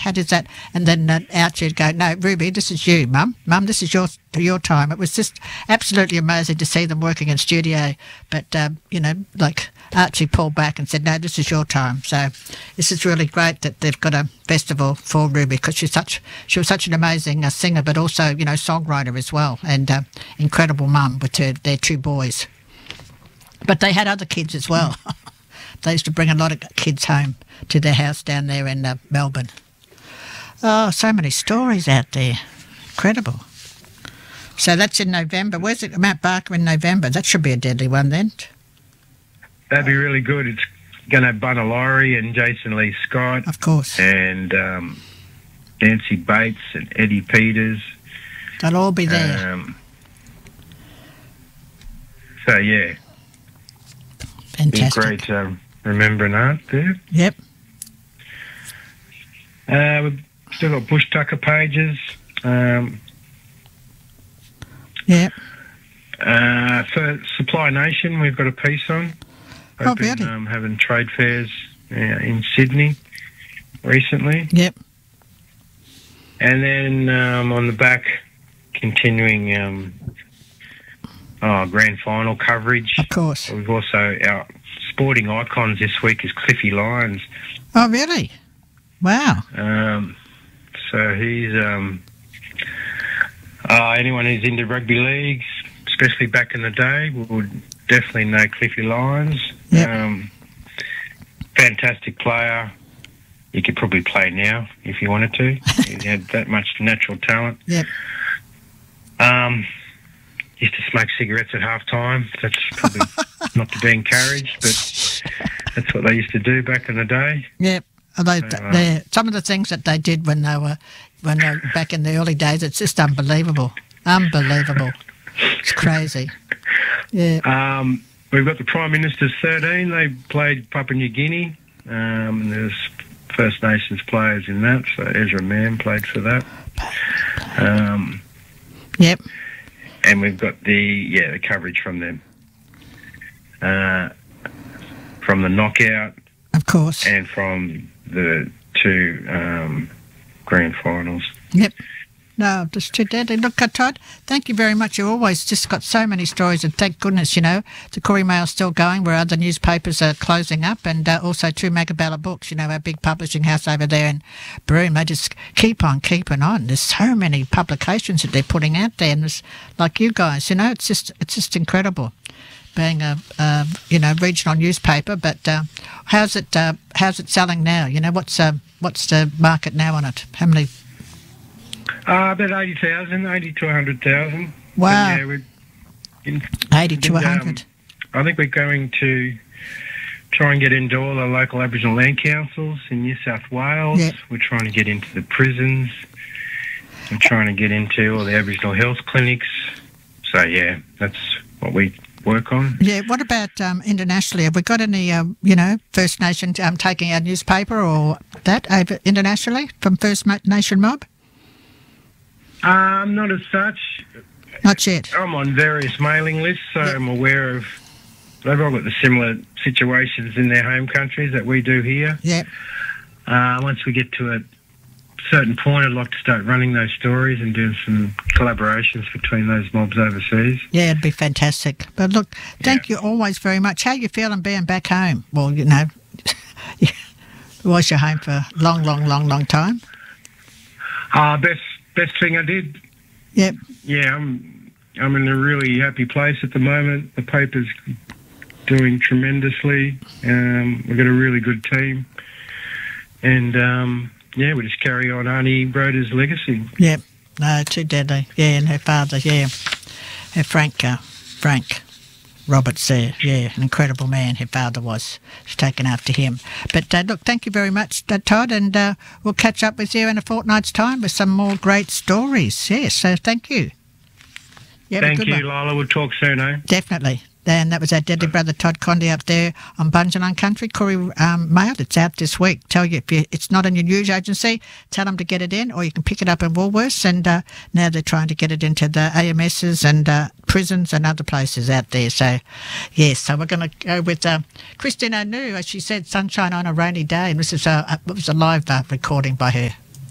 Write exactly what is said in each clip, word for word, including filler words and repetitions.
How does that? And then uh, out she'd go, no, Ruby, this is you, Mum. Mum, this is your your time. It was just absolutely amazing to see them working in studio. But, um, you know, like Archie pulled back and said, no, this is your time. So this is really great that they've got a festival for Ruby because she's such, she was such an amazing uh, singer, but also, you know, songwriter as well, and uh, incredible mum with her, their two boys. But they had other kids as well. They used to bring a lot of kids home to their house down there in uh, Melbourne. Oh, so many stories out there. Incredible. So that's in November. Where's it? Mount Barker in November. That should be a deadly one then. That'd be really good. It's going to have Bunna Laurie and Jason Lee Scott. Of course. And um, Nancy Bates and Eddie Peters. They'll all be there. Um, so, yeah. Fantastic. Be great um, remembering art there. Yep. Uh, we've still got Bush Tucker pages. Um, yep. Uh, for Supply Nation, we've got a piece on. They've Oh, been really? um, having trade fairs uh, in Sydney recently. Yep. And then um, on the back, continuing um, oh, grand final coverage. Of course. We've also, our sporting icons this week is Cliffy Lyons. Oh, really? Wow. Um, so he's, um, uh, anyone who's into rugby leagues, especially back in the day, would definitely know Cliffy Lyons. Yep. Um, fantastic player. He could probably play now if he wanted to. He had that much natural talent. Yep. Um, used to smoke cigarettes at half time. That's probably not to be encouraged, but that's what they used to do back in the day. Yep. They, Uh, they, some of the things that they did when they were when they were back in the early days, it's just unbelievable. Unbelievable. It's crazy. Yeah. Um, we've got the Prime Minister's thirteen. They played Papua New Guinea. Um, and there's First Nations players in that. So Ezra Mann played for that. Um, yep. And we've got the, yeah, the coverage from them. Uh, from the knockout. Of course. And from the two um, grand finals. Yep. No, just too deadly. Look, uh, Todd, thank you very much. You've always just got so many stories, and thank goodness, you know, the Koori Mail's still going, where other newspapers are closing up, and uh, also Two Magabella Books, you know, our big publishing house over there in Broome. They just keep on keeping on. There's so many publications that they're putting out there, and there's, like you guys, you know, it's just it's just incredible being a, a you know, regional newspaper. But uh, how's it uh, how's it selling now? You know, what's uh, what's the market now on it? How many? Uh, about eighty thousand, eighty to one hundred thousand. Wow. Yeah, we're in, eighty to one hundred. Um, I think we're going to try and get into all the local Aboriginal land councils in New South Wales. Yep. We're trying to get into the prisons. We're trying to get into all the Aboriginal health clinics. So, yeah, that's what we work on. Yeah, what about um, internationally? Have we got any, um, you know, First Nation um, taking our newspaper or that over internationally from First Nation Mob? Um, not as such. Not yet. I'm on various mailing lists, so yep. I'm aware of. They've all got the similar situations in their home countries that we do here. Yep. Uh, once we get to a certain point, I'd like to start running those stories and doing some collaborations between those mobs overseas. Yeah, it'd be fantastic. But look, thank yeah. you always very much. How you feeling being back home? Well, you know, it was your home for a long, long, long, long time. Uh, best best thing I did. Yep. Yeah, I'm I'm in a really happy place at the moment. The paper's doing tremendously. Um, we've got a really good team. And, um, yeah, we just carry on Arnie Broder's legacy. Yep. No, too deadly. Yeah, and her father, yeah. Her Frank, uh, Frank Roberts there, yeah, an incredible man her father was. She's taken after him. But, uh, look, thank you very much, uh, Todd, and uh, we'll catch up with you in a fortnight's time with some more great stories. Yes, so thank you. You thank you, Lila. We'll talk soon, eh? Definitely. And that was our deadly brother Todd Condy up there on Bunjalung Country. Koori um, Mail, it's out this week. Tell you if you, it's not in your news agency, tell them to get it in, or you can pick it up in Woolworths. And uh, now they're trying to get it into the A M Ss and uh, prisons and other places out there. So, yes, so we're going to go with uh, Christine Anu, as she said, Sunshine on a Rainy Day. And this is a, it was a live uh, recording by her.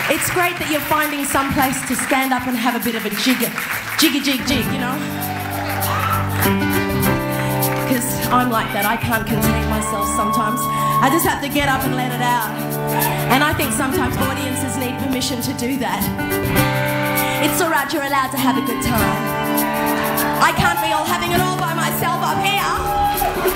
It's great that you're finding some place to stand up and have a bit of a jig, jiggy jig jig, you know? Because I'm like that. I can't contain myself sometimes. I just have to get up and let it out. And I think sometimes audiences need permission to do that. It's all right, you're allowed to have a good time. I can't be all having it all by myself up here.